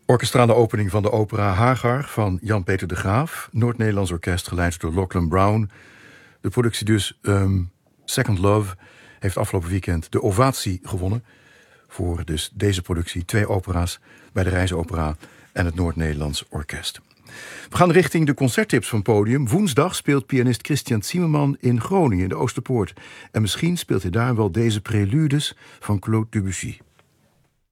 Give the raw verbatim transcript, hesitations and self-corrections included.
Orkestrale opening van de opera Hagar van Jan-Peter de Graaf. Noord-Nederlands orkest geleid door Lachlan Brown. De productie dus um, Second Love heeft afgelopen weekend de ovatie gewonnen. Voor dus deze productie twee opera's bij de Reisopera en het Noord-Nederlands Orkest. We gaan richting de concerttips van Podium. Woensdag speelt pianist Christian Zimmerman in Groningen in de Oosterpoort. En misschien speelt hij daar wel deze preludes van Claude Debussy.